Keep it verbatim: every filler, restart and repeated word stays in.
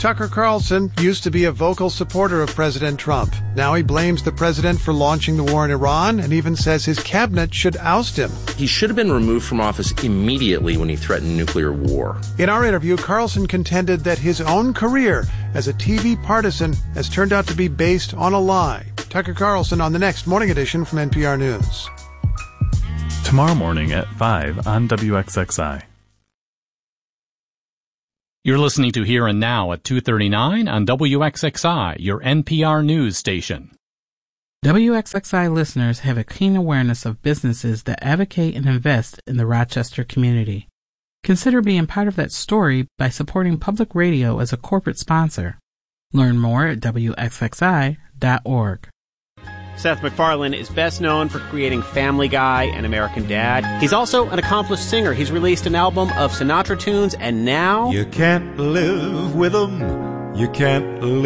Tucker Carlson used to be a vocal supporter of President Trump. Now he blames the president for launching the war in Iran and even says his cabinet should oust him. He should have been removed from office immediately when he threatened nuclear war. In our interview, Carlson contended that his own career as a T V partisan has turned out to be based on a lie. Tucker Carlson on the next Morning Edition from N P R News. Tomorrow morning at five on W X X I. You're listening to Here and Now at two thirty-nine on W X X I, your N P R news station. W X X I listeners have a keen awareness of businesses that advocate and invest in the Rochester community. Consider being part of that story by supporting public radio as a corporate sponsor. Learn more at W X X I dot org. Seth MacFarlane is best known for creating Family Guy and American Dad. He's also an accomplished singer. He's released an album of Sinatra tunes, and now... You can't live with them. You can't live